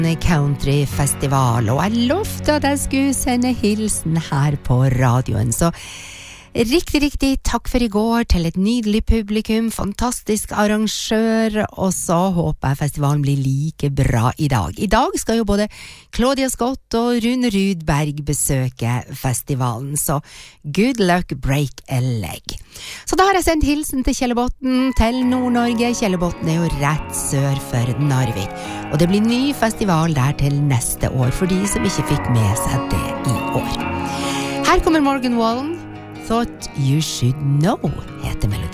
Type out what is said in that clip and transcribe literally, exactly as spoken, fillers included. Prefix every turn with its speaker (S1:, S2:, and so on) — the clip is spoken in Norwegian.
S1: Countryfestival, og jeg lovte at jeg skulle sende hilsen her på radioen, så riktig, riktig takk for i går til et nydelig publikum, fantastisk arrangør, og så håper jeg festivalen blir like bra i dag. I dag skal jo både Claudia Scott og Rune Rudberg besøke festivalen, så good luck, break a leg. Så da har jeg sendt hilsen til Kjellebotn, til Nord-Norge. Kjellebotn er jo rett sør for Narvik, og det blir ny festival der til neste år, for de som ikke fikk med seg det i år. Her kommer Morgan Wallen, Thought You Should Know, heter melodien.